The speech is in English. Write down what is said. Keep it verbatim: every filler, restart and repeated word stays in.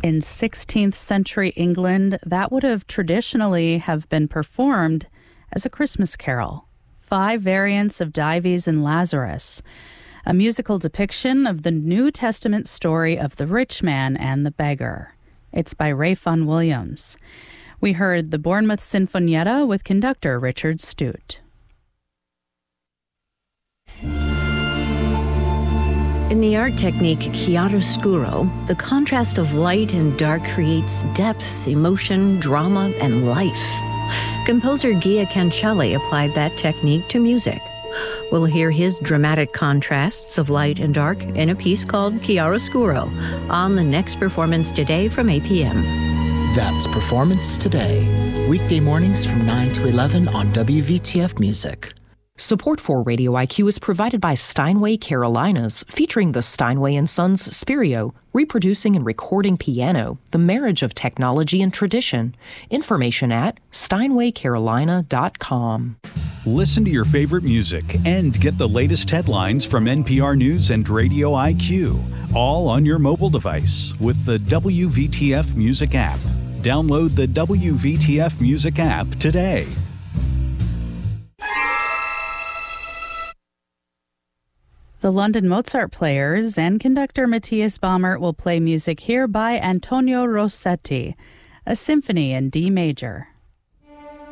in sixteenth century England, that would have traditionally have been performed as a Christmas carol. Five variants of Dives and Lazarus, a musical depiction of the New Testament story of the rich man and the beggar. It's by Ralph Vaughan Williams. We heard the Bournemouth Sinfonietta with conductor Richard Stute. In the art technique chiaroscuro, the contrast of light and dark creates depth, emotion, drama, and life. Composer Gia Cancelli applied that technique to music. We'll hear his dramatic contrasts of light and dark in a piece called Chiaroscuro on the next Performance Today from eight p.m. That's Performance Today, weekday mornings from nine to eleven on W V T F Music. Support for Radio I Q is provided by Steinway Carolinas, featuring the Steinway and Sons Spirio, reproducing and recording piano, the marriage of technology and tradition. Information at steinway carolina dot com. Listen to your favorite music and get the latest headlines from N P R News and Radio I Q, all on your mobile device with the W V T F Music app. Download the W V T F Music app today. The London Mozart Players and conductor Matthias Baumert will play music here by Antonio Rossetti, a symphony in D major.